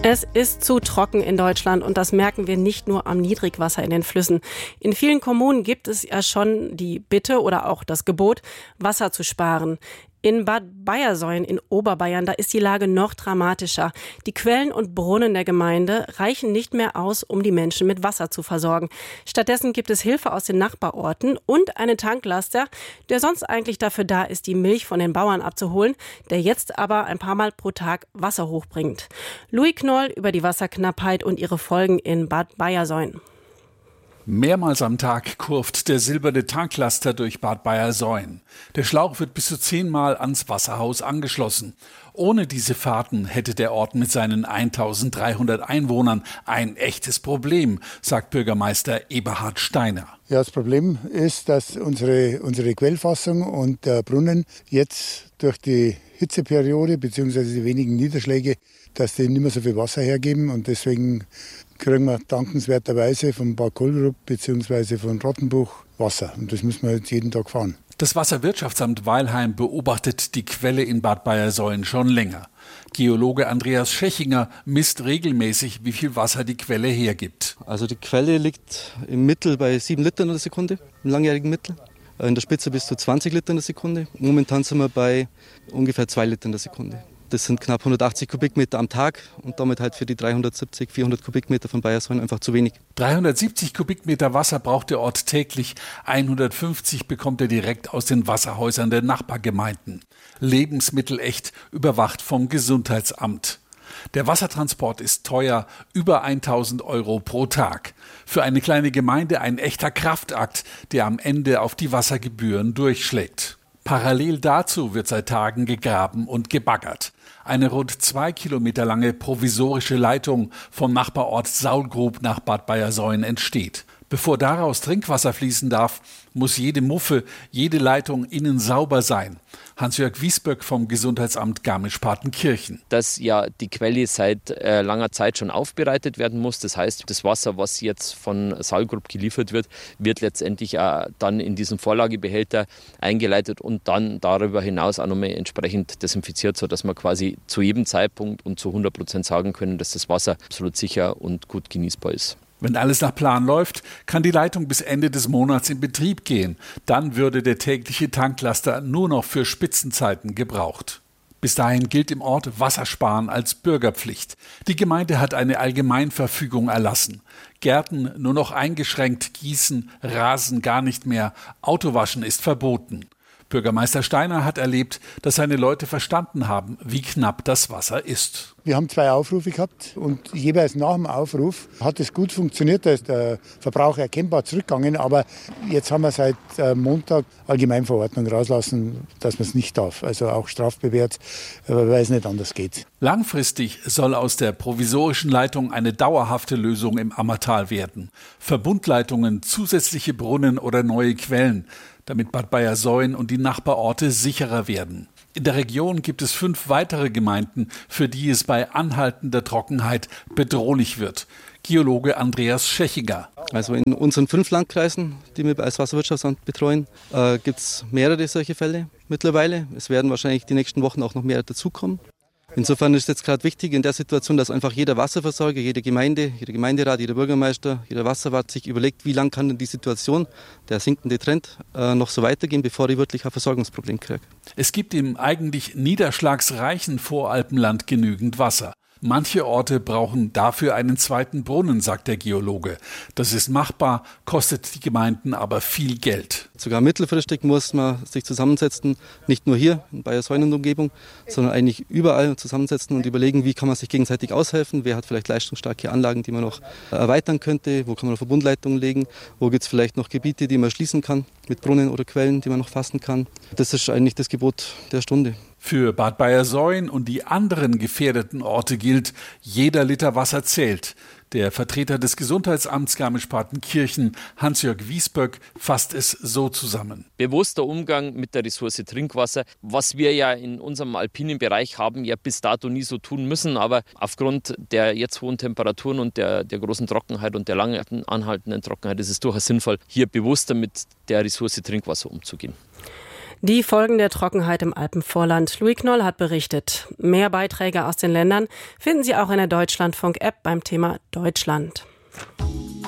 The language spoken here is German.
Es ist zu trocken in Deutschland und das merken wir nicht nur am Niedrigwasser in den Flüssen. In vielen Kommunen gibt es ja schon die Bitte oder auch das Gebot, Wasser zu sparen. In Bad Bayersoien in Oberbayern, da ist die Lage noch dramatischer. Die Quellen und Brunnen der Gemeinde reichen nicht mehr aus, um die Menschen mit Wasser zu versorgen. Stattdessen gibt es Hilfe aus den Nachbarorten und einen Tanklaster, der sonst eigentlich dafür da ist, die Milch von den Bauern abzuholen, der jetzt aber ein paar Mal pro Tag Wasser hochbringt. Louis Knoll über die Wasserknappheit und ihre Folgen in Bad Bayersoien. Mehrmals am Tag kurvt der silberne Tanklaster durch Bad Bayersoien. Der Schlauch wird bis zu 10-mal ans Wasserhaus angeschlossen. Ohne diese Fahrten hätte der Ort mit seinen 1300 Einwohnern ein echtes Problem, sagt Bürgermeister Eberhard Steiner. Ja, das Problem ist, dass unsere Quellfassung und der Brunnen jetzt durch die Hitzeperiode bzw. die wenigen Niederschläge, dass die nicht mehr so viel Wasser hergeben, und deswegen kriegen wir dankenswerterweise von Bad Kohlrupp bzw. von Rottenbuch Wasser, und das müssen wir jetzt jeden Tag fahren. Das Wasserwirtschaftsamt Weilheim beobachtet die Quelle in Bad Bayersoien schon länger. Geologe Andreas Schechinger misst regelmäßig, wie viel Wasser die Quelle hergibt. Also die Quelle liegt im Mittel bei 7 Litern in der Sekunde, im langjährigen Mittel. In der Spitze bis zu 20 Liter in der Sekunde. Momentan sind wir bei ungefähr 2 Liter in der Sekunde. Das sind knapp 180 Kubikmeter am Tag und damit halt für die 370, 400 Kubikmeter von Bayersoien einfach zu wenig. 370 Kubikmeter Wasser braucht der Ort täglich, 150 bekommt er direkt aus den Wasserhäusern der Nachbargemeinden. Lebensmittelecht, überwacht vom Gesundheitsamt. Der Wassertransport ist teuer, über 1.000 € pro Tag. Für eine kleine Gemeinde ein echter Kraftakt, der am Ende auf die Wassergebühren durchschlägt. Parallel dazu wird seit Tagen gegraben und gebaggert. Eine rund 2 Kilometer lange provisorische Leitung vom Nachbarort Saulgrub nach Bad Bayersoien entsteht. Bevor daraus Trinkwasser fließen darf, muss jede Muffe, jede Leitung innen sauber sein. Hans-Jörg Wiesböck vom Gesundheitsamt Garmisch-Partenkirchen. Dass ja die Quelle seit langer Zeit schon aufbereitet werden muss. Das heißt, das Wasser, was jetzt von Saulgrub geliefert wird, wird letztendlich dann in diesen Vorlagebehälter eingeleitet und dann darüber hinaus auch nochmal entsprechend desinfiziert, sodass wir quasi zu jedem Zeitpunkt und zu 100% sagen können, dass das Wasser absolut sicher und gut genießbar ist. Wenn alles nach Plan läuft, kann die Leitung bis Ende des Monats in Betrieb gehen. Dann würde der tägliche Tanklaster nur noch für Spitzenzeiten gebraucht. Bis dahin gilt im Ort Wassersparen als Bürgerpflicht. Die Gemeinde hat eine Allgemeinverfügung erlassen. Gärten nur noch eingeschränkt, Gießen, Rasen gar nicht mehr, Autowaschen ist verboten. Bürgermeister Steiner hat erlebt, dass seine Leute verstanden haben, wie knapp das Wasser ist. Wir haben 2 Aufrufe gehabt und jeweils nach dem Aufruf hat es gut funktioniert. Da ist der Verbrauch erkennbar zurückgegangen, aber jetzt haben wir seit Montag Allgemeinverordnung rauslassen, dass man es nicht darf. Also auch strafbewehrt, weil es nicht anders geht. Langfristig soll aus der provisorischen Leitung eine dauerhafte Lösung im Ammertal werden. Verbundleitungen, zusätzliche Brunnen oder neue Quellen, damit Bad Bayersoien und die Nachbarorte sicherer werden. In der Region gibt es 5 weitere Gemeinden, für die es bei anhaltender Trockenheit bedrohlich wird. Geologe Andreas Schechinger. Also in unseren 5 Landkreisen, die wir als Wasserwirtschaftsamt betreuen, gibt es mehrere solche Fälle mittlerweile. Es werden wahrscheinlich die nächsten Wochen auch noch mehr dazukommen. Insofern ist es jetzt gerade wichtig in der Situation, dass einfach jeder Wasserversorger, jede Gemeinde, jeder Gemeinderat, jeder Bürgermeister, jeder Wasserwart sich überlegt, wie lange kann denn die Situation, der sinkende Trend, noch so weitergehen, bevor ich wirklich ein Versorgungsproblem kriege. Es gibt im eigentlich niederschlagsreichen Voralpenland genügend Wasser. Manche Orte brauchen dafür einen zweiten Brunnen, sagt der Geologe. Das ist machbar, kostet die Gemeinden aber viel Geld. Sogar mittelfristig muss man sich zusammensetzen, nicht nur hier in Bayersoien und Umgebung, sondern eigentlich überall zusammensetzen und überlegen, wie kann man sich gegenseitig aushelfen. Wer hat vielleicht leistungsstarke Anlagen, die man noch erweitern könnte? Wo kann man noch Verbundleitungen legen? Wo gibt es vielleicht noch Gebiete, die man schließen kann mit Brunnen oder Quellen, die man noch fassen kann? Das ist eigentlich das Gebot der Stunde. Für Bad Bayersoien und die anderen gefährdeten Orte gilt, jeder Liter Wasser zählt. Der Vertreter des Gesundheitsamts Garmisch-Partenkirchen, Hans-Jörg Wiesböck, fasst es so zusammen. Bewusster Umgang mit der Ressource Trinkwasser, was wir ja in unserem alpinen Bereich haben, ja bis dato nie so tun müssen. Aber aufgrund der jetzt hohen Temperaturen und der großen Trockenheit und der lange anhaltenden Trockenheit ist es durchaus sinnvoll, hier bewusster mit der Ressource Trinkwasser umzugehen. Die Folgen der Trockenheit im Alpenvorland. Louis Knoll hat berichtet. Mehr Beiträge aus den Ländern finden Sie auch in der Deutschlandfunk-App beim Thema Deutschland.